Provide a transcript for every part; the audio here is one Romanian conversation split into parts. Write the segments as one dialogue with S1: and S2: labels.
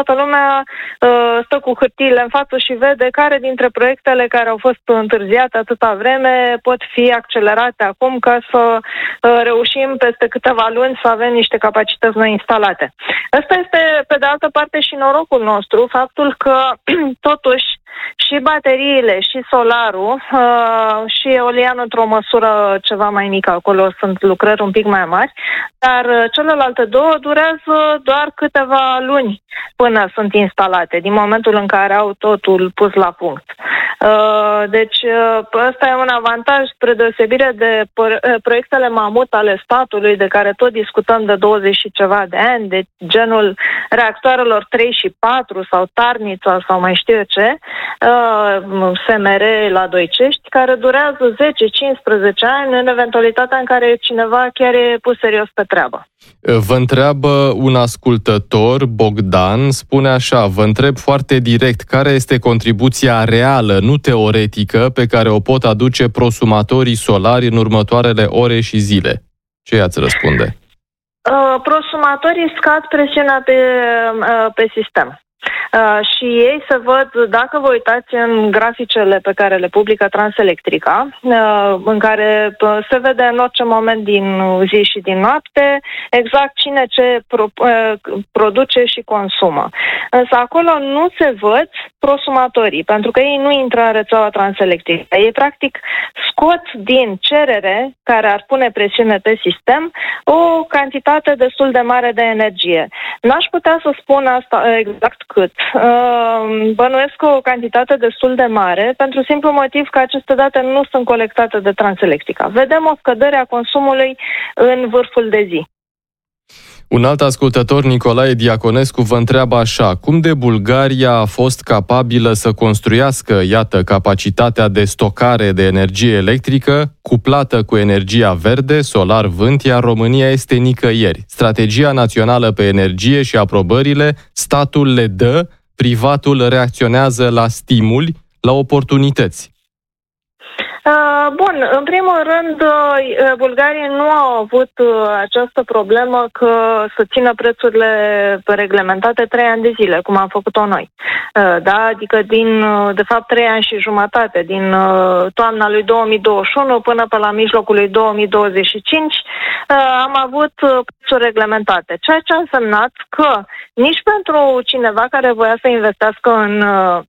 S1: toată lumea stă cu hârtiile în față și vede care dintre proiectele care au fost întârziate atâta vreme pot fi accelerate acum ca să reușim peste câteva luni să avem niște capacități noi instalate. Ăsta este, pe de altă parte, și norocul nostru, faptul că totuși și bateriile, și solarul, și eolian într-o măsură ceva mai mică, acolo sunt lucrări un pic mai mari, dar celelalte două durează doar câteva luni până sunt instalate, din momentul în care au totul pus la punct. Deci ăsta e un avantaj spre deosebire de proiectele mamut ale statului, de care tot discutăm de 20 și ceva de ani, de genul reactoarelor 3 și 4 sau Tarnița sau mai știu eu ce, SMR la Doicești, care durează 10-15 ani în eventualitatea în care cineva chiar e pus serios pe treabă.
S2: Vă întreabă un ascultător, Bogdan, spune așa: vă întreb foarte direct, care este contribuția reală, nu teoretică, pe care o pot aduce prosumatorii solari în următoarele ore și zile? Ce i-ați răspunde?
S1: Prosumatorii scad presiunea pe sistem. Și ei se văd, dacă vă uitați în graficele pe care le publică Transelectrica, în care se vede în orice moment din zi și din noapte exact cine ce produce și consumă. Însă acolo nu se văd prosumatorii, pentru că ei nu intră în rețeaua Transelectrică. Ei practic scot din cerere, care ar pune presiune pe sistem, o cantitate destul de mare de energie. N-aș putea să spun asta exact cât. Bănuiesc o cantitate destul de mare, pentru simplu motiv că aceste date nu sunt colectate de Transelectrica. Vedem o scădere a consumului în vârful de zi.
S2: Un alt ascultător, Nicolae Diaconescu, vă întreabă așa: cum de Bulgaria a fost capabilă să construiască, iată, capacitatea de stocare de energie electrică cuplată cu energia verde, solar, vânt, iar România este nicăieri? Strategia națională pe energie și aprobările, statul le dă, privatul reacționează la stimuli, la oportunități.
S1: Bun, în primul rând, bulgarii nu au avut această problemă că să țină prețurile reglementate 3 ani de zile, cum am făcut-o noi. Da? Adică de fapt 3 ani și jumătate, din toamna lui 2021 până pe la mijlocul lui 2025, am avut prețuri reglementate. Ceea ce a însemnat că nici pentru cineva care voia să investească în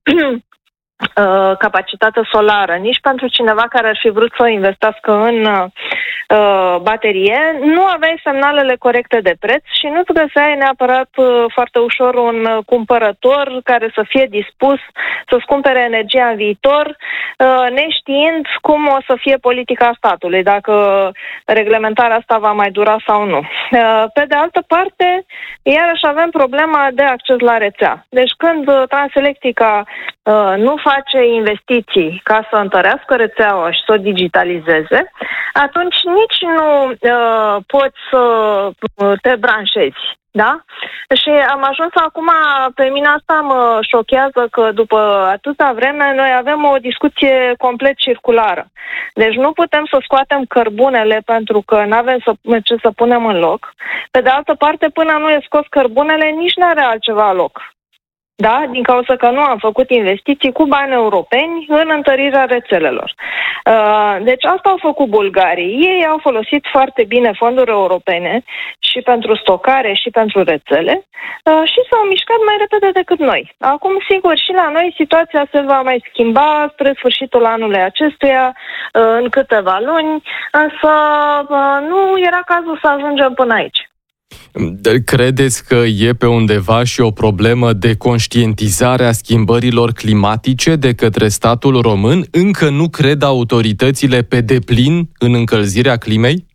S1: capacitate solară, nici pentru cineva care ar fi vrut să investească în baterie, nu aveai semnalele corecte de preț și nu-ți găseai neapărat foarte ușor un cumpărător care să fie dispus să-ți cumpere energia în viitor, neștiind cum o să fie politica statului, dacă reglementarea asta va mai dura sau nu. Pe de altă parte, iarăși avem problema de acces la rețea. Deci când Transelectrica nu face investiții ca să întărească rețeaua și să o digitalizeze, atunci nici nu poți să te branșezi. Da? Și am ajuns acum, pe mine asta mă șochează că după atâta vreme noi avem o discuție complet circulară. Deci nu putem să scoatem cărbunele pentru că nu avem ce să punem în loc. Pe de altă parte, până nu e scos cărbunele, nici nu are altceva loc. Da? Din cauza că nu am făcut investiții cu bani europeni în întărirea rețelelor. Deci asta au făcut bulgarii. Ei au folosit foarte bine fonduri europene și pentru stocare și pentru rețele și s-au mișcat mai repede decât noi. Acum, sigur, și la noi situația se va mai schimba spre sfârșitul anului acestuia, în câteva luni, însă nu era cazul să ajungem până aici.
S2: Credeți că e pe undeva și o problemă de conștientizare a schimbărilor climatice de către statul român? Încă nu cred autoritățile pe deplin în încălzirea climei?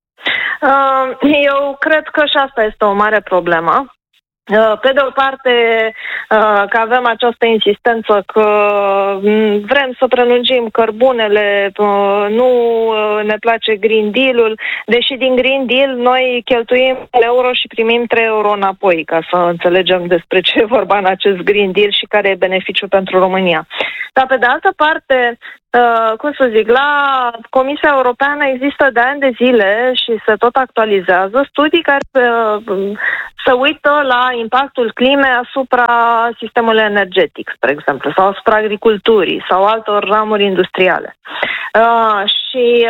S1: Eu cred că și asta este o mare problemă. Pe de o parte că avem această insistență că vrem să prelungim cărbunele, nu ne place Green Deal-ul, deși din Green Deal noi cheltuim euro și primim 3 euro înapoi, ca să înțelegem despre ce e vorba în acest Green Deal și care e beneficiul pentru România. Dar pe de altă parte, cum să zic, la Comisia Europeană există de ani de zile și se tot actualizează studii care se uită la impactul climei asupra sistemului energetic, spre exemplu, sau asupra agriculturii sau altor ramuri industriale. Și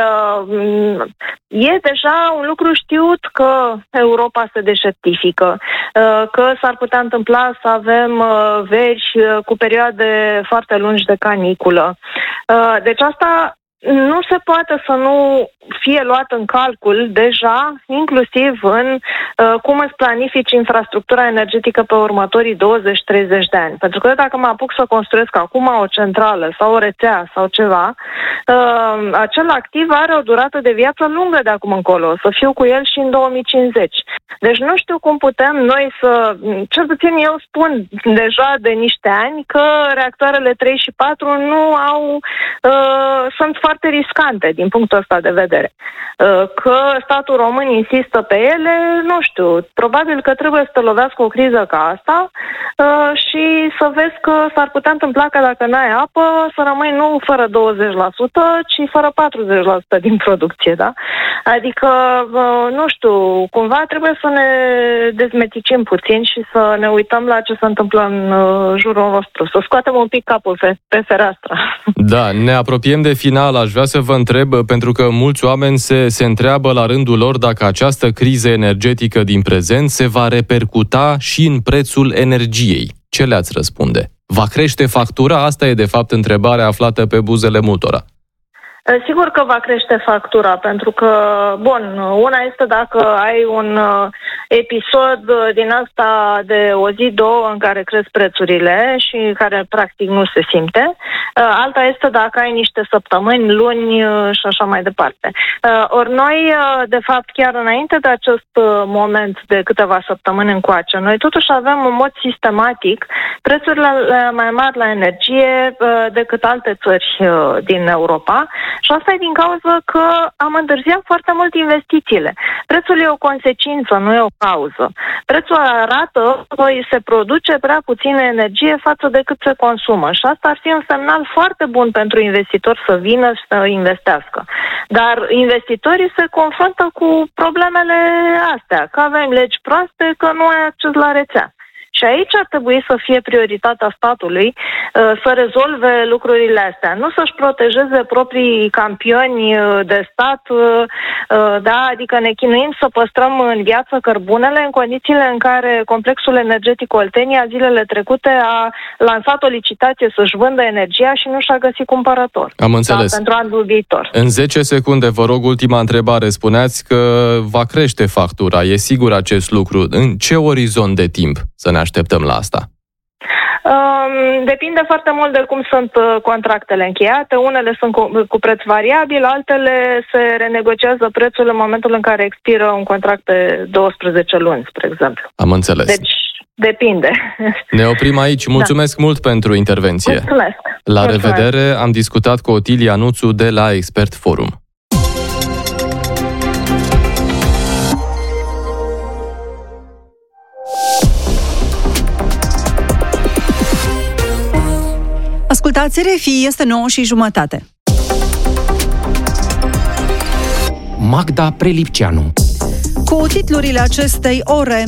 S1: e deja un lucru știut că Europa se deșertifică, că s-ar putea întâmpla să avem veri cu perioade foarte lungi de caniculă. Deci asta nu se poate să nu fie luat în calcul deja, inclusiv în cum îți planifici infrastructura energetică pe următorii 20-30 de ani. Pentru că dacă mă apuc să construiesc acum o centrală sau o rețea sau ceva, acel activ are o durată de viață lungă de acum încolo, să fiu cu el și în 2050. Deci nu știu cum putem noi să, cel puțin eu spun deja de niște ani că reactoarele 3 și 4 nu au, sunt foarte riscante din punctul ăsta de vedere. Că statul român insistă pe ele, nu știu, probabil că trebuie să te lovească o criză ca asta și să vezi că s-ar putea întâmpla că dacă n-ai apă să rămâi nu fără 20%, ci fără 40% din producție, da? Adică, nu știu, cumva trebuie să ne dezmeticim puțin și să ne uităm la ce se întâmplă în jurul nostru, să scoatem un pic capul pe fereastră.
S2: Da, ne apropiem de final. Aș vrea să vă întreb, pentru că mulți oameni se întreabă la rândul lor dacă această criză energetică din prezent se va repercuta și în prețul energiei. Ce le-ați răspunde? Va crește factura? Asta e de fapt întrebarea aflată pe buzele multora.
S1: Sigur că va crește factura, pentru că, bun, una este dacă ai un episod din asta de o zi, două, în care cresc prețurile și care practic nu se simte. Alta este dacă ai niște săptămâni, luni și așa mai departe. Ori noi, de fapt, chiar înainte de acest moment de câteva săptămâni încoace, noi totuși avem în mod sistematic prețurile mai mari la energie decât alte țări din Europa. Și asta e din cauza că am întârziat foarte mult investițiile. Prețul e o consecință, nu e o cauză. Prețul arată că se produce prea puțină energie față de cât se consumă. Și asta ar fi un semnal foarte bun pentru investitori să vină și să investească. Dar investitorii se confruntă cu problemele astea, că avem legi proaste, că nu ai acces la rețea. Și aici ar trebui să fie prioritatea statului să rezolve lucrurile astea. Nu să-și protejeze proprii campioni de stat, da, adică ne chinuim să păstrăm în viață cărbunele în condițiile în care complexul energetic Oltenia zilele trecute a lansat o licitație să-și vândă energia și nu și-a găsit cumpărător.
S2: Am înțeles.
S1: Da, pentru anul viitor.
S2: În 10 secunde, vă rog, ultima întrebare. Spuneați că va crește factura. E sigur acest lucru. În ce orizont de timp să ne așteptăm la asta?
S1: Depinde foarte mult de cum sunt contractele încheiate. Unele sunt cu preț variabil, altele se renegociază prețul în momentul în care expiră un contract de 12 luni, spre exemplu.
S2: Am înțeles.
S1: Deci, depinde.
S2: Ne oprim aici. Mulțumesc mult pentru intervenție.
S1: Mulțumesc.
S2: La revedere. Am discutat cu Otilia Nuțu de la Expert Forum.
S3: Ascultați RFI, este 9:30.
S4: Magda Prelipceanu.
S3: Cu titlurile acestei ore: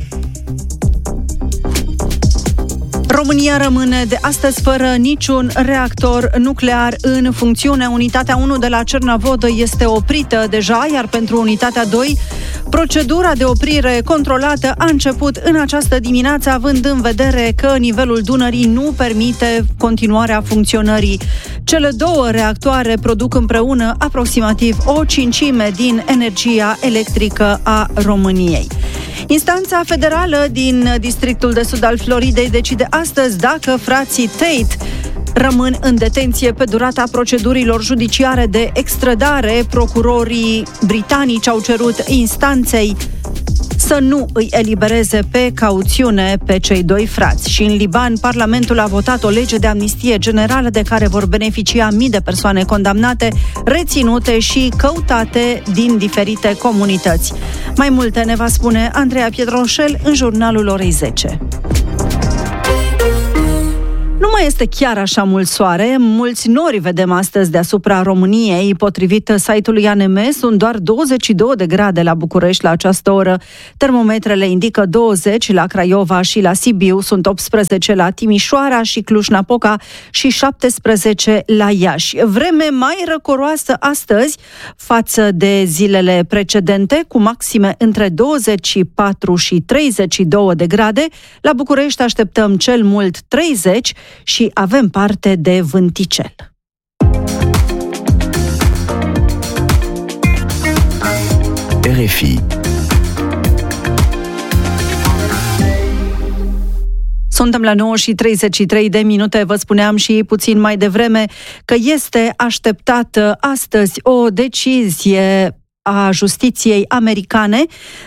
S3: România rămâne de astăzi fără niciun reactor nuclear în funcțiune. Unitatea 1 de la Cernavodă este oprită deja, iar pentru unitatea 2, procedura de oprire controlată a început în această dimineață, având în vedere că nivelul Dunării nu permite continuarea funcționării. Cele două reactoare produc împreună aproximativ o cincime din energia electrică a României. Instanța federală din districtul de sud al Floridei decide astăzi dacă frații Tate rămân în detenție pe durata procedurilor judiciare de extradare. Procurorii britanici au cerut instanței să nu îi elibereze pe cauțiune pe cei doi frați. Și în Liban, Parlamentul a votat o lege de amnistie generală de care vor beneficia mii de persoane condamnate, reținute și căutate din diferite comunități. Mai multe ne va spune Andreea Piedroșel în jurnalul orei 10. Nu mai este chiar așa mult soare. Mulți nori vedem astăzi deasupra României. Potrivit site-ului ANM, sunt doar 22 de grade la București la această oră. Termometrele indică 20 la Craiova și la Sibiu, sunt 18 la Timișoara și Cluj-Napoca și 17 la Iași. Vreme mai răcoroasă astăzi față de zilele precedente, cu maxime între 24 și 32 de grade. La București așteptăm cel mult 30 și avem parte de vânticel.
S5: RFI.
S3: Suntem la 9:33. Vă spuneam și puțin mai devreme că este așteptată astăzi o decizie a justiției americane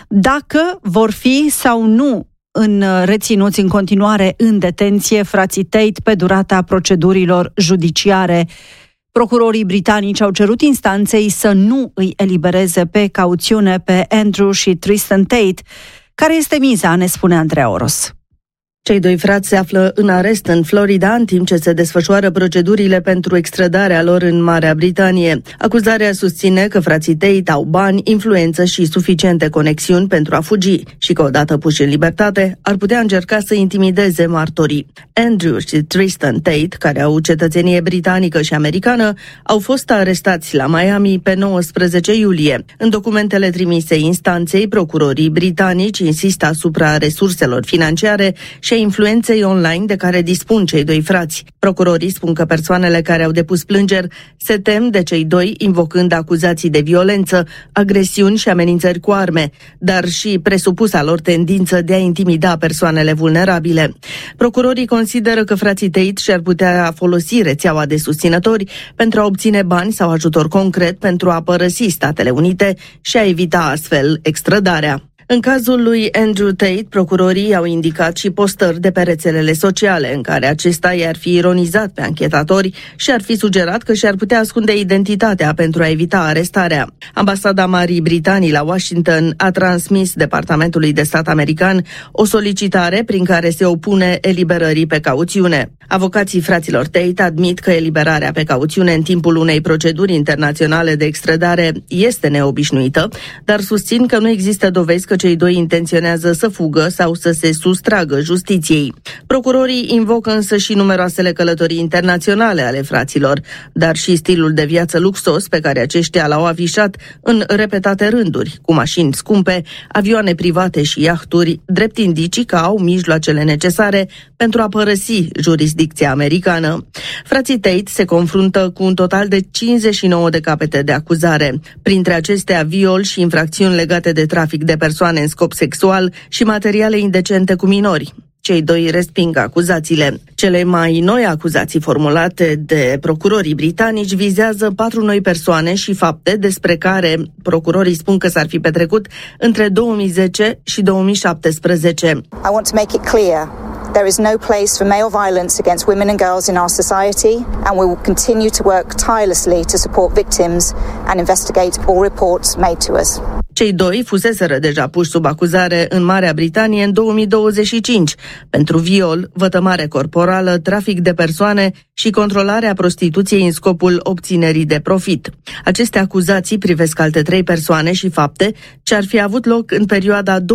S3: dacă vor fi sau nu reținuți în continuare în detenție frații Tate pe durata procedurilor judiciare. Procurorii britanici au cerut instanței să nu îi elibereze pe cauțiune pe Andrew și Tristan Tate. Care este miza, ne spune Andreea Oros.
S6: Cei doi frați se află în arest în Florida, în timp ce se desfășoară procedurile pentru extradarea lor în Marea Britanie. Acuzarea susține că frații Tate au bani, influență și suficiente conexiuni pentru a fugi și că, odată puși în libertate, ar putea încerca să intimideze martorii. Andrew și Tristan Tate, care au cetățenie britanică și americană, au fost arestați la Miami pe 19 iulie. În documentele trimise instanței, procurorii britanici insistă asupra resurselor financiare și a influenței online de care dispun cei doi frați. Procurorii spun că persoanele care au depus plângeri se tem de cei doi, invocând acuzații de violență, agresiuni și amenințări cu arme, dar și presupusa lor tendință de a intimida persoanele vulnerabile. Procurorii consideră că frații Tate și-ar putea folosi rețeaua de susținători pentru a obține bani sau ajutor concret pentru a părăsi Statele Unite și a evita astfel extradarea. În cazul lui Andrew Tate, procurorii au indicat și postări de pe rețelele sociale în care acesta i-ar fi ironizat pe anchetatori și ar fi sugerat că și-ar putea ascunde identitatea pentru a evita arestarea. Ambasada Marii Britanii la Washington a transmis Departamentului de Stat american o solicitare prin care se opune eliberării pe cauțiune. Avocații fraților Tate admit că eliberarea pe cauțiune în timpul unei proceduri internaționale de extradare este neobișnuită, dar susțin că nu există dovezi că cei doi intenționează să fugă sau să se sustragă justiției. Procurorii invocă însă și numeroasele călătorii internaționale ale fraților, dar și stilul de viață luxos pe care aceștia l-au afișat în repetate rânduri, cu mașini scumpe, avioane private și iahturi, drept indicii că au mijloacele necesare pentru a părăsi jurisdicția americană. Frații Tate se confruntă cu un total de 59 de capete de acuzare, printre acestea viol și infracțiuni legate de trafic de persoane în scop sexual și materiale indecente cu minori. Cei doi resping acuzațiile. Cele mai noi acuzații formulate de procurorii britanici vizează 4 noi persoane și fapte despre care procurorii spun că s-ar fi petrecut între 2010 și 2017.
S7: I want to make it clear. There is no place for male violence against women and girls in our society, and we will continue to work tirelessly to support victims and investigate all reports made to us.
S6: Cei doi fuseseră deja puși sub acuzare în Marea Britanie în 2025 pentru viol, vătămare corporală, trafic de persoane și controlarea prostituției în scopul obținerii de profit. Aceste acuzații privesc alte 3 persoane și fapte ce ar fi avut loc în perioada 2012-2015.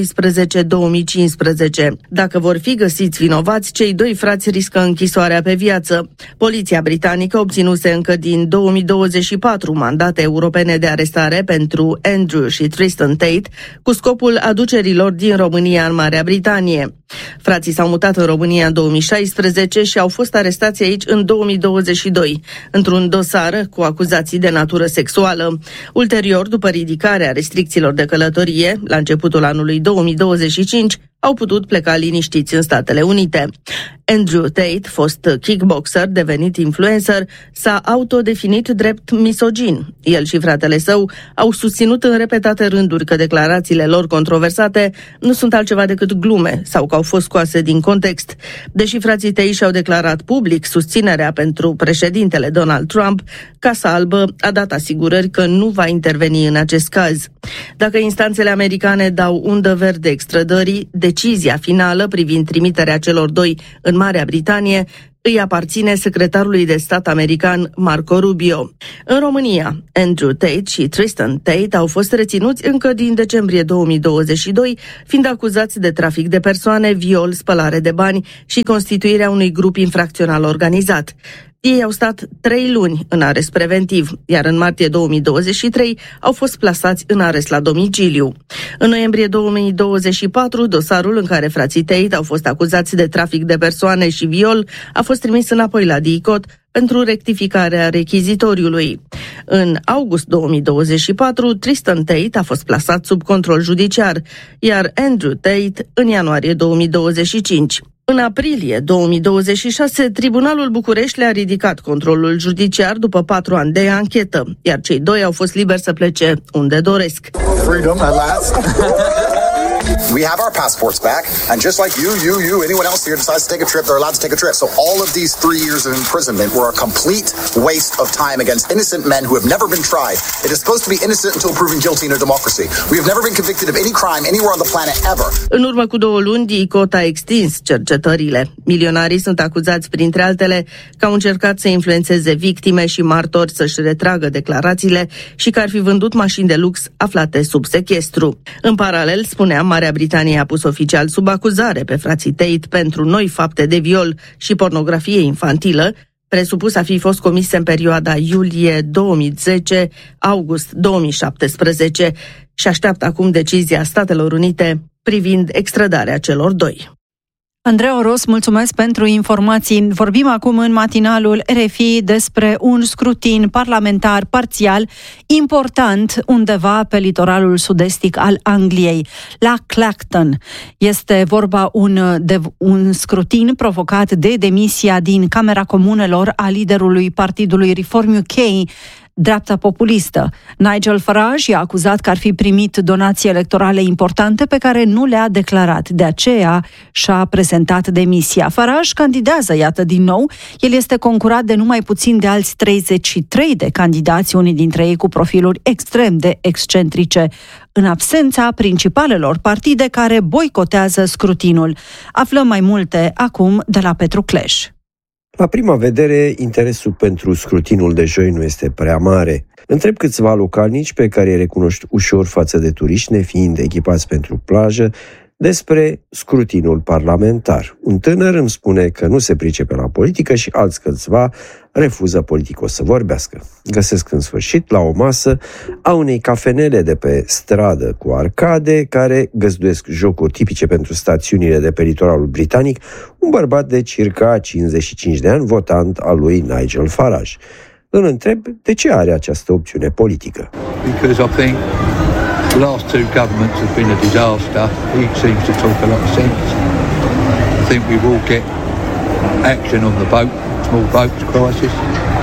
S6: Dacă vor fi găsiți vinovați, cei doi frați riscă închisoarea pe viață. Poliția britanică obținuse încă din 2024 mandate europene de arestare pentru Andrew și Tristan Tate, cu scopul aducerilor din România în Marea Britanie. Frații s-au mutat în România în 2016 și au fost arestați aici în 2022, într-un dosar cu acuzații de natură sexuală. Ulterior, după ridicarea restricțiilor de călătorie, la începutul anului 2025, au putut pleca liniștiți în Statele Unite. Andrew Tate, fost kickboxer, devenit influencer, s-a autodefinit drept misogin. El și fratele său au susținut în repetate rânduri că declarațiile lor controversate nu sunt altceva decât glume sau că au fost scoase din context. Deși frații Tate și-au declarat public susținerea pentru președintele Donald Trump, Casa Albă a dat asigurări că nu va interveni în acest caz. Dacă instanțele americane dau undă verde extrădării, decizia finală privind trimiterea celor doi în Marea Britanie îi aparține secretarului de stat american Marco Rubio. În România, Andrew Tate și Tristan Tate au fost reținuți încă din decembrie 2022, fiind acuzați de trafic de persoane, viol, spălare de bani și constituirea unui grup infracțional organizat. Ei au stat 3 luni în arest preventiv, iar în martie 2023 au fost plasați în arest la domiciliu. În noiembrie 2024, dosarul în care frații Tate au fost acuzați de trafic de persoane și viol a fost trimis înapoi la DICOT pentru rectificarea rechizitoriului. În august 2024, Tristan Tate a fost plasat sub control judiciar, iar Andrew Tate în ianuarie 2025. În aprilie 2026, Tribunalul București le-a ridicat controlul judiciar după 4 ani de anchetă, iar cei doi au fost liberi să plece unde doresc.
S5: Freedom at last. We have our passports back, and just like you, anyone else here decides to take a trip, they're allowed to take a trip. So all of these 3 years of imprisonment were a complete waste of time against innocent men who have never been tried. It is supposed to be innocent until proven guilty in a democracy. We have never been convicted of any crime anywhere on the planet ever.
S6: În urmă cu 2 luni, DICOT a extins cercetările. Milionarii sunt acuzați, printre altele, că au încercat să influențeze victime și martori să-și retragă declarațiile și că ar fi vândut mașini de lux aflate sub sechestru. În paralel, spuneam, Marea Britanie a pus oficial sub acuzare pe frații Tate pentru noi fapte de viol și pornografie infantilă, presupus a fi fost comise în perioada iulie 2010-august 2017 și așteaptă acum decizia Statelor Unite privind extradarea celor doi.
S3: Andreea Oros, mulțumesc pentru informații. Vorbim acum în matinalul RFI despre un scrutin parlamentar parțial important undeva pe litoralul sud-estic al Angliei, la Clacton. Este vorba de un scrutin provocat de demisia din Camera Comunelor a liderului partidului Reform UK, dreapta populistă. Nigel Farage i-a acuzat că ar fi primit donații electorale importante pe care nu le-a declarat. De aceea și-a prezentat demisia. Farage candidează, iată, din nou. El este concurat de numai puțin de alți 33 de candidați, unii dintre ei cu profiluri extrem de excentrice, în absența principalelor partide care boicotează scrutinul. Aflăm mai multe acum de la Petru Cleș.
S8: La prima vedere, interesul pentru scrutinul de joi nu este prea mare. Întreb câțiva localnici pe care îi recunoști ușor față de turiști, nefiind echipați pentru plajă, despre scrutinul parlamentar. Un tânăr îmi spune că nu se pricepe la politică și alți câțiva refuză politicos să vorbească. Găsesc în sfârșit la o masă a unei cafenele de pe stradă cu arcade, care găzduiesc jocuri tipice pentru stațiunile de pe litoralul britanic, un bărbat de circa 55 de ani, votant al lui Nigel Farage. Îl întreb de ce are această opțiune politică.
S9: Because I think the last 2 governments have been a disaster. He seems to talk a lot of sense. I think we will get action on the small boats crisis.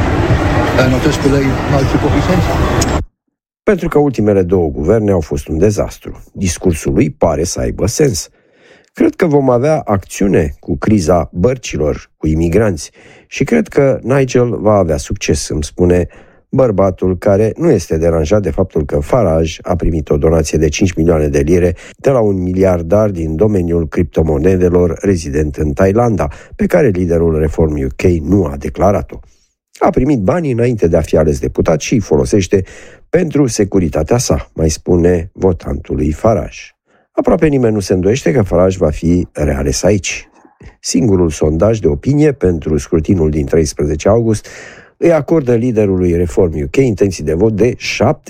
S9: And I just believe most of what he says.
S8: Pentru că ultimele 2 guverne au fost un dezastru. Discursul lui pare să aibă sens. Cred că vom avea acțiune cu criza bărcilor cu imigranți și cred că Nigel va avea succes, îmi spune bărbatul, care nu este deranjat de faptul că Farage a primit o donație de 5 milioane de lire de la un miliardar din domeniul criptomonedelor rezident în Thailanda, pe care liderul Reform UK nu a declarat-o. A primit banii înainte de a fi ales deputat și îi folosește pentru securitatea sa, mai spune votantul lui Farage. Aproape nimeni nu se îndoiește că Farage va fi reales aici. Singurul sondaj de opinie pentru scrutinul din 13 august îi acordă liderului Reform UK intenții de vot de 73%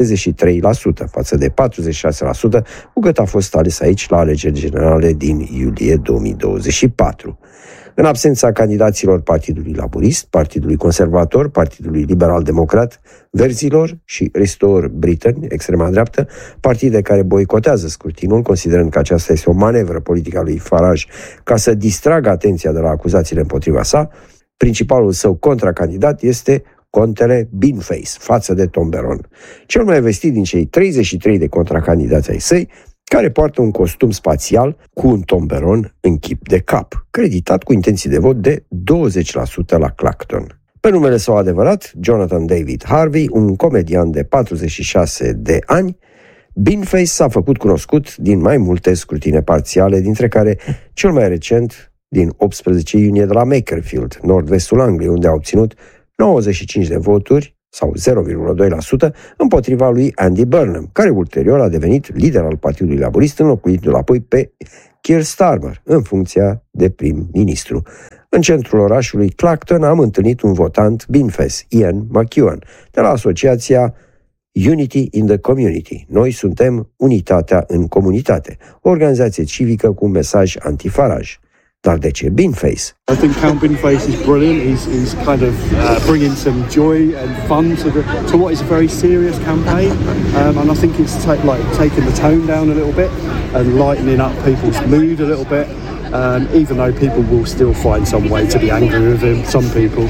S8: față de 46% cu cât a fost ales aici la alegeri generale din iulie 2024. În absența candidaților Partidului Laburist, Partidului Conservator, Partidului Liberal-Democrat, Verzilor și Restore Britain, extrema dreaptă, partide care boicotează scrutinul, considerând că aceasta este o manevră politică a lui Farage ca să distragă atenția de la acuzațiile împotriva sa, principalul său contracandidat este contele Beanface, față de Tomberon, cel mai vestit din cei 33 de contracandidați ai săi, care poartă un costum spațial cu un tomberon în chip de cap, creditat cu intenții de vot de 20% la Clacton. Pe numele său adevărat, Jonathan David Harvey, un comedian de 46 de ani, Beanface s-a făcut cunoscut din mai multe scrutine parțiale, dintre care cel mai recent din 18 iunie de la Makerfield, nord-vestul Angliei, unde a obținut 95 de voturi, sau 0,2%, împotriva lui Andy Burnham, care ulterior a devenit lider al Partidului Laborist, înlocuindu-l apoi pe Keir Starmer, în funcția de prim-ministru. În centrul orașului Clacton am întâlnit un votant Binfes, Ian McEwan, de la asociația Unity in the Community. Noi suntem unitatea în comunitate, o organizație civică cu un mesaj anti-Farage. Dar de ce Binface?
S10: I think Count Binface is brilliant. He's kind of bringing some joy and fun to what is a very serious campaign, and I think it's taking the tone down a little bit and lightening up people's mood a little bit. Even though people will still find some way to be angry with him, some people.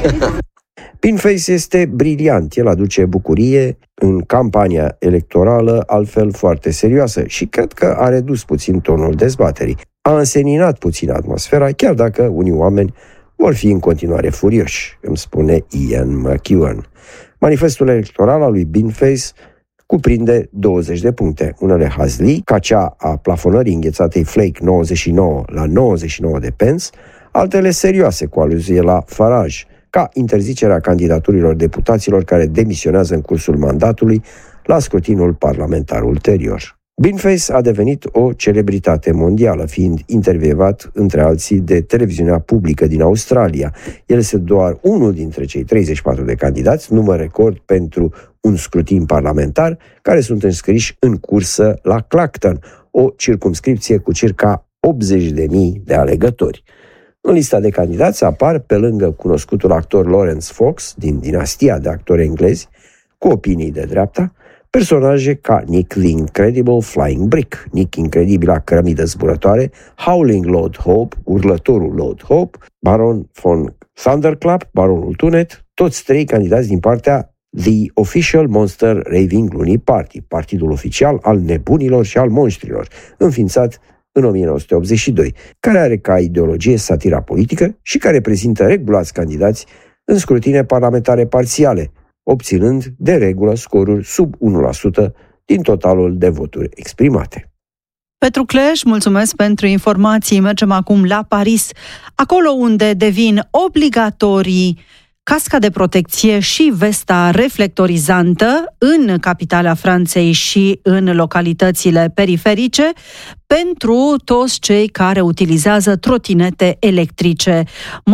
S8: Binface este briliant, el aduce bucurie în campania electorală, altfel foarte serioasă, și cred că a redus puțin tonul dezbaterii. A înseninat puțin atmosfera, chiar dacă unii oameni vor fi în continuare furioși, îmi spune Ian McEwan. Manifestul electoral al lui Binface cuprinde 20 de puncte, unele hazlii, ca cea a plafonării înghețatei Flake 99 la 99 de pence, altele serioase, cu aluzie la Farage, ca interzicerea candidaturilor deputaților care demisionează în cursul mandatului la scrutinul parlamentar ulterior. Binface a devenit o celebritate mondială, fiind intervievat, între alții, de televiziunea publică din Australia. El este doar unul dintre cei 34 de candidați, număr record pentru un scrutin parlamentar, care sunt înscriși în cursă la Clacton, o circumscripție cu circa 80.000 de alegători. În lista de candidați apar, pe lângă cunoscutul actor Lawrence Fox, din dinastia de actori englezi, cu opinii de dreapta, personaje ca Nick the Incredible Flying Brick, Nick incredibila cărămidă zburătoare, Howling Lord Hope, urlătorul Lord Hope, Baron von Thunderclap, Baronul Tunet, toți trei candidați din partea The Official Monster Raving Loony Party, partidul oficial al nebunilor și al monștrilor, înființat în 1982, care are ca ideologie satira politică și care prezintă regulați candidați în scrutine parlamentare parțiale, obținând de regulă scoruri sub 1% din totalul de voturi exprimate.
S3: Petru Cleș, mulțumesc pentru informații. Mergem acum la Paris, acolo unde devin obligatorii casca de protecție și vesta reflectorizantă în capitala Franței și în localitățile periferice pentru toți cei care utilizează trotinete electrice.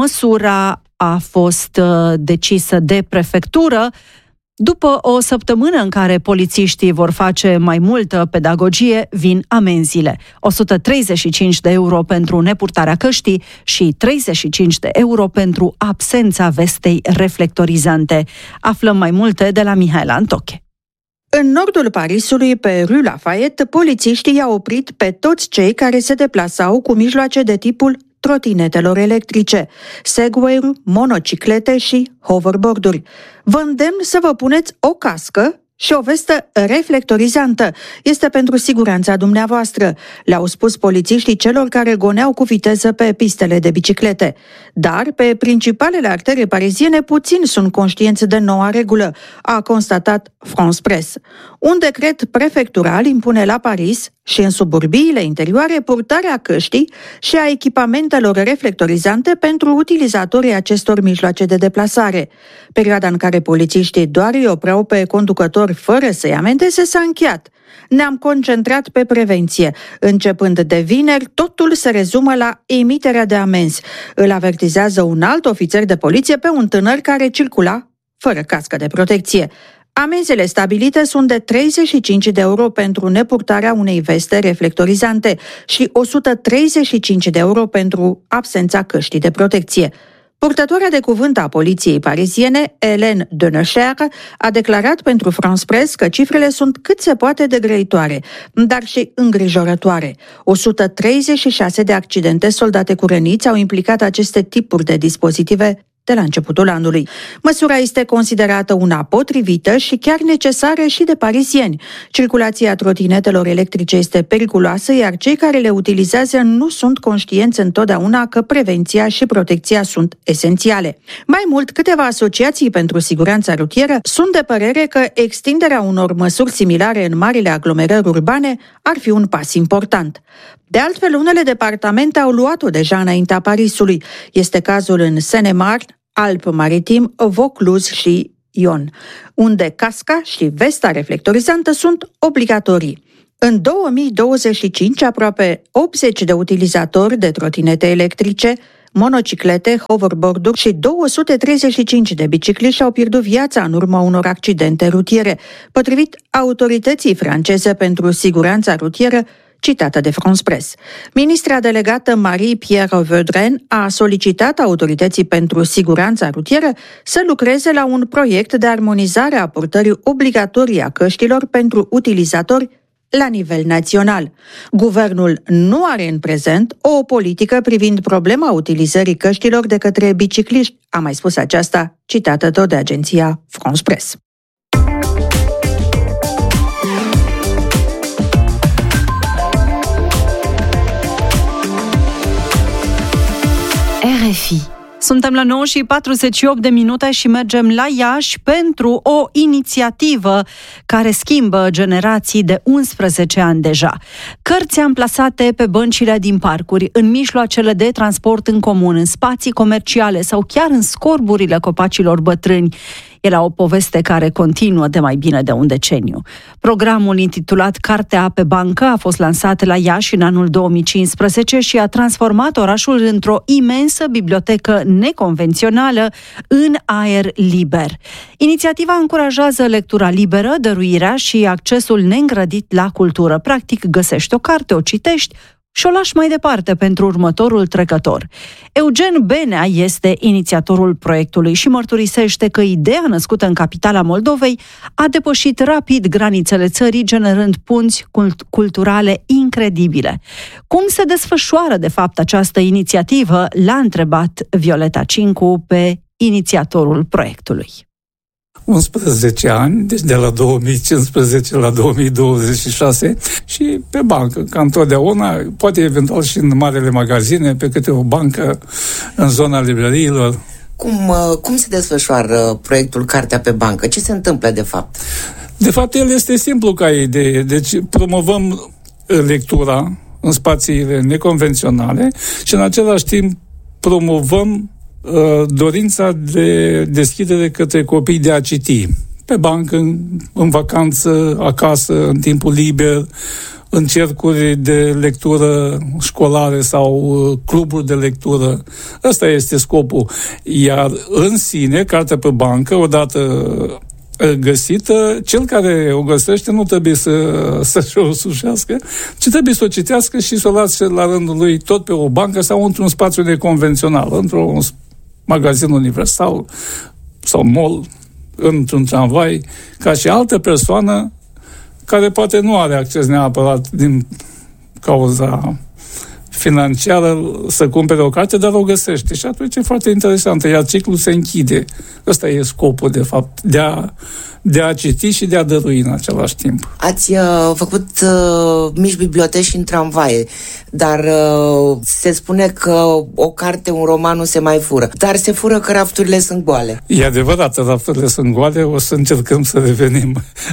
S3: Măsura a fost decisă de prefectură după o săptămână în care polițiștii vor face mai multă pedagogie, vin amenziile. 135 de euro pentru nepurtarea căștii și 35 de euro pentru absența vestei reflectorizante. Aflăm mai multe de la Mihaela Antoche.
S11: În nordul Parisului, pe Rue Lafayette, polițiștii i-au oprit pe toți cei care se deplasau cu mijloace de tipul trotinetelor electrice, segway-uri, monociclete și hoverboard-uri. Vă îndemn să vă puneți o cască și o vestă reflectorizantă. Este pentru siguranța dumneavoastră, le-au spus polițiștii celor care goneau cu viteză pe pistele de biciclete. Dar pe principalele artere pariziene puțini sunt conștienți de noua regulă, a constatat France Press. Un decret prefectural impune la Paris și în suburbiile interioare purtarea căștii și a echipamentelor reflectorizante pentru utilizatorii acestor mijloace de deplasare. Perioada în care polițiștii doar îi opreau pe conducători fără să-i amendeze s-a încheiat. Ne-am concentrat pe prevenție. Începând de vineri, totul se rezumă la emiterea de amenzi. Îl avertizează un alt ofițer de poliție pe un tânăr care circula fără cască de protecție. Amenzile stabilite sunt de 35 de euro pentru nepurtarea unei veste reflectorizante și 135 de euro pentru absența căștii de protecție. Purtătoarea de cuvânt a poliției pariziene, Hélène Denecher, a declarat pentru France Press că cifrele sunt cât se poate de grăitoare, dar și îngrijorătoare. 136 de accidente soldate cu răniți au implicat aceste tipuri de dispozitive de la începutul anului. Măsura este considerată una potrivită și chiar necesară și de parizieni. Circulația trotinetelor electrice este periculoasă, iar cei care le utilizează nu sunt conștienți întotdeauna că prevenția și protecția sunt esențiale. Mai mult, câteva asociații pentru siguranța rutieră sunt de părere că extinderea unor măsuri similare în marile aglomerări urbane ar fi un pas important. De altfel, unele departamente au luat-o deja înaintea Parisului. Este cazul în Seine-et-Marne, Alpes-Maritim, Vaucluse și Ion, unde casca și vesta reflectorizantă sunt obligatorii. În 2025, aproape 80 de utilizatori de trotinete electrice, monociclete, hoverboard-uri și 235 de bicicliști și-au pierdut viața în urma unor accidente rutiere, potrivit autorității franceze pentru siguranța rutieră, citată de France Press. Ministra delegată Marie-Pierre Vaudrenne a solicitat autorității pentru siguranța rutieră să lucreze la un proiect de armonizare a purtării obligatorii a căștilor pentru utilizatori la nivel național. Guvernul nu are în prezent o politică privind problema utilizării căștilor de către bicicliști, a mai spus aceasta, citată tot de agenția France Press.
S3: RFI. Suntem la 9:48 și mergem la Iași pentru o inițiativă care schimbă generații de 11 ani deja. Cărți amplasate pe băncile din parcuri, în mijloacele de transport în comun, în spații comerciale sau chiar în scorburile copacilor bătrâni. E la o poveste care continuă de mai bine de un deceniu. Programul intitulat Cartea pe bancă a fost lansat la Iași în anul 2015 și a transformat orașul într-o imensă bibliotecă neconvențională în aer liber. Inițiativa încurajează lectura liberă, dăruirea și accesul neîngrădit la cultură. Practic, găsești o carte, o citești și o lași mai departe pentru următorul trecător. Eugen Benea este inițiatorul proiectului și mărturisește că ideea născută în capitala Moldovei a depășit rapid granițele țării, generând punți culturale incredibile. Cum se desfășoară, de fapt, această inițiativă? L-a întrebat Violeta Cincu pe inițiatorul proiectului.
S12: 11 ani, deci de la 2015 la 2026 și pe bancă, ca întotdeauna, poate eventual și în marele magazine, pe câte o bancă în zona librăriilor.
S13: Cum se desfășoară proiectul Cartea pe bancă? Ce se întâmplă de fapt?
S12: De fapt, el este simplu ca idee. Deci promovăm lectura în spațiile neconvenționale și în același timp promovăm dorința de deschidere către copii de a citi. Pe bancă, în vacanță, acasă, în timpul liber, în cercuri de lectură școlare sau cluburi de lectură. Ăsta este scopul. Iar în sine, Cartea pe bancă, odată găsită, cel care o găsește nu trebuie să-și o sușească, ci trebuie să o citească și să o lase la rândul lui tot pe o bancă sau într-un spațiu neconvențional, într-un magazin universal sau mall, într-un tramvai, ca și altă persoană care poate nu are acces neapărat din cauza financiară să cumpere o carte, dar o găsește. Și atunci e foarte interesantă. Iar ciclul se închide. Ăsta e scopul, de fapt, de a citi și de a dărui în același timp.
S13: Ați făcut mici biblioteci în tramvaie, dar se spune că o carte, un roman nu se mai fură. Dar se fură că rafturile sunt goale.
S12: E adevărat, rafturile sunt goale, o să încercăm să revenim,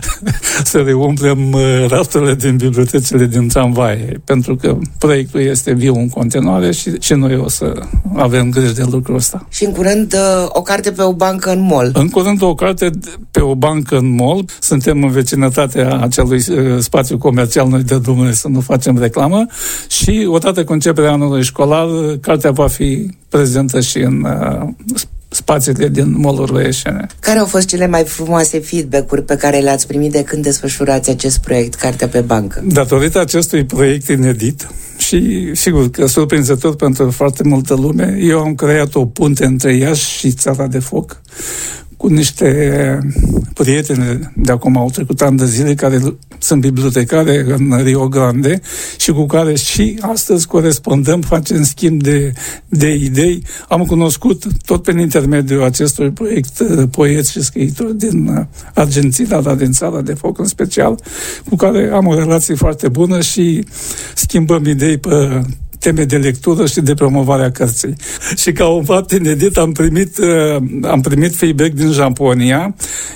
S12: să reumplem rafturile din bibliotecile din tramvaie, pentru că proiectul este viu în continuare și noi o să avem grijă de lucrul ăsta.
S13: Și în curând o carte pe o bancă în mall.
S12: În curând o carte pe o bancă în mall. Suntem în vecinătatea acelui spațiu comercial, noi de Dumnezeu să nu facem reclamă, și odată cu începerea anului școlar, cartea va fi prezentă și în spațiile din mall-urile ieșene.
S13: Care au fost cele mai frumoase feedback-uri pe care le-ați primit de când desfășurați acest proiect, Cartea pe bancă?
S12: Datorită acestui proiect inedit și, sigur, că surprinzător pentru foarte multă lume, eu am creat o punte între Iași și Țara de Foc, cu niște prieteni de acum au trecut ani de zile, care sunt bibliotecare în Rio Grande și cu care și astăzi corespondăm, facem schimb de idei. Am cunoscut tot prin intermediul acestui proiect poeți și scriitori din Argentina, dar din Țara de Foc în special, cu care am o relație foarte bună și schimbăm idei pe teme de lectură și de promovarea cărții. Și ca un fapt inedit am primit feedback din Japonia,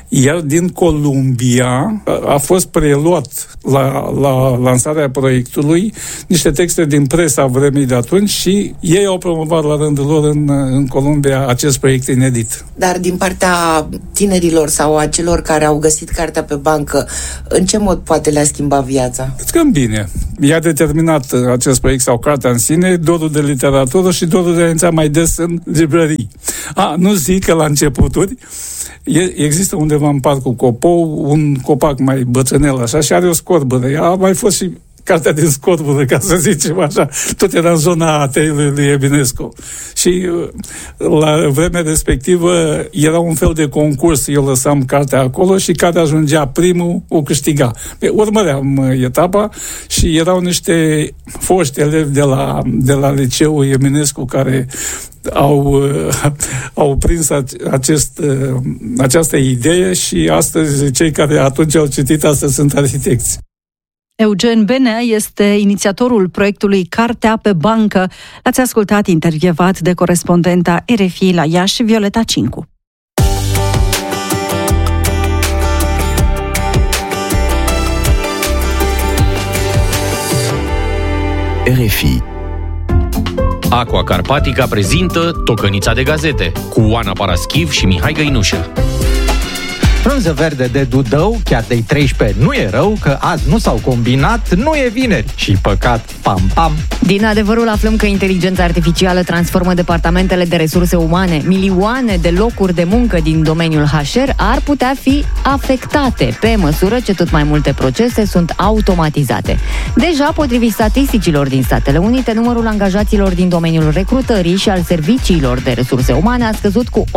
S12: Iar din Columbia a fost preluat la lansarea proiectului niște texte din presa vremii de atunci și ei au promovat la rândul lor în Columbia acest proiect inedit.
S13: Dar din partea tinerilor sau a celor care au găsit cartea pe bancă, în ce mod poate le-a schimbat viața?
S12: Cred că bine. I-a determinat acest proiect sau cartea în sine dorul de literatură și dorul de a intra mai des în librării. Nu zic că la începuturi există undeva în Parcul Copou un copac mai bătrânel așa și are o scorbără. A mai fost și cartea din scorbără, ca să zicem așa. Tot era în zona ateliului lui Eminescu. Și la vremea respectivă era un fel de concurs. Eu lăsam cartea acolo și care ajungea primul o câștiga. Urmăream etapa și erau niște foști elevi de la liceul Eminescu care au prins această idee și astăzi cei care atunci au citit astăzi sunt arhitecți.
S3: Eugen Benea este inițiatorul proiectului Cartea pe bancă. L-ați ascultat intervievat de corespondenta RFI la Iași, Violeta Cincu.
S4: RFI. Aqua Carpatica prezintă Tocănița de gazete cu Oana Paraschiv și Mihai Găinușă.
S14: Frunză verde de Dudău, chiar de 13, nu e rău că azi nu s-au combinat, nu e vineri și păcat, pam-pam.
S15: Din adevărul aflăm că inteligența artificială transformă departamentele de resurse umane. Milioane de locuri de muncă din domeniul HR ar putea fi afectate pe măsură ce tot mai multe procese sunt automatizate. Deja, potrivit statisticilor din Statele Unite, numărul angajaților din domeniul recrutării și al serviciilor de resurse umane a scăzut cu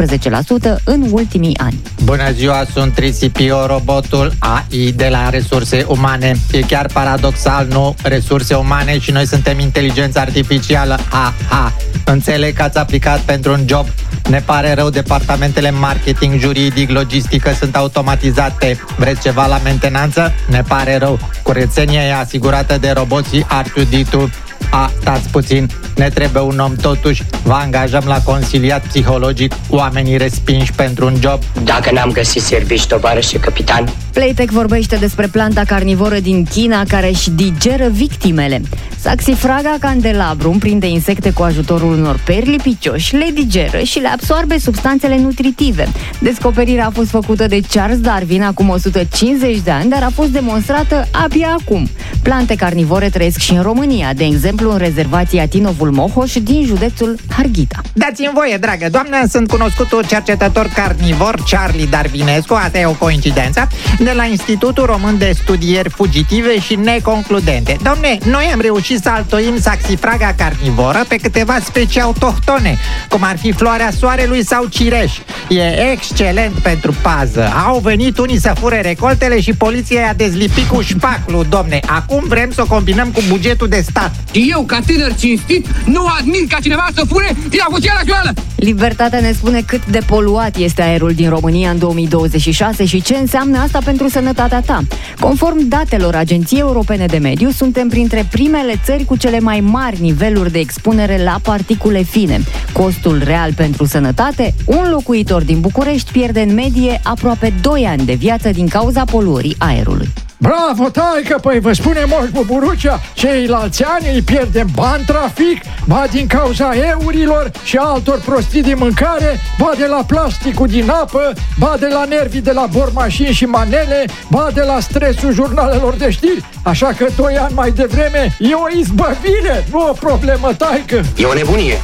S15: 18% în ultimii ani.
S14: Bună ziua, sunt Risipio, robotul AI de la Resurse Umane. E chiar paradoxal, nu? Resurse umane și noi suntem inteligență artificială. Aha! Înțeleg că ați aplicat pentru un job. Ne pare rău, departamentele marketing, juridic, logistică sunt automatizate. Vreți ceva la mentenanță? Ne pare rău. Curățenia e asigurată de roboții R2D2. Stați puțin, ne trebuie un om totuși. Vă angajăm la consiliat psihologic, oamenii respinși pentru un job.
S16: Dacă n-am găsit servici, tovarășe capitan.
S15: Playtech vorbește despre planta carnivoră din China care își digeră victimele. Saxifraga candelabrum prinde insecte cu ajutorul unor peri lipicioși, le digeră și le absorbe substanțele nutritive. Descoperirea a fost făcută de Charles Darwin acum 150 de ani, dar a fost demonstrată abia acum. Plante carnivore trăiesc și în România, de exemplu în rezervația Tinovul Mohoș din județul Harghita.
S14: Dați-mi voie, dragă doamnă, sunt cunoscutul cercetător carnivor Charlie Darwinescu, asta e o coincidență, de la Institutul Român de Studieri Fugitive și Neconcludente. Dom'le, noi am reușit să altoim saxifraga carnivoră pe câteva specii autohtone, cum ar fi floarea soarelui sau cireș. E excelent pentru pază. Au venit unii să fure recoltele și poliția i-a dezlipit cu șpaclu, domne. Acum vrem să o combinăm cu bugetul de stat.
S16: Eu, ca tânăr cinstit, nu admit ca cineva să fure din avuția națională!
S15: Libertatea ne spune cât de poluat este aerul din România în 2026 și ce înseamnă asta pentru sănătatea ta. Conform datelor Agenției Europene de Mediu, suntem printre primele țări cu cele mai mari niveluri de expunere la particule fine. Costul real pentru sănătate, un locuitor din București pierde în medie aproape 2 ani de viață din cauza poluării aerului.
S17: Bravo, taică, păi vă spune Moș Buburucea, ceilalți ani îi pierdem bani trafic, ba din cauza eurilor și altor prostii din mâncare, ba de la plasticul din apă, ba de la nervii de la bormașini și manele, ba de la stresul jurnalelor de știri. Așa că 2 ani mai devreme e o izbăvire, nu o problemă, taică.
S16: E o nebunie.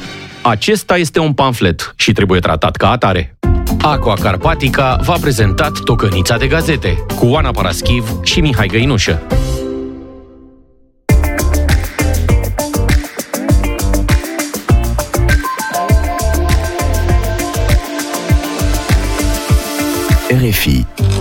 S4: Acesta este un pamflet și trebuie tratat ca atare. Aqua Carpatica v-a prezentat Tocănița de gazete cu Oana Paraschiv și Mihai Găinușă. RFI.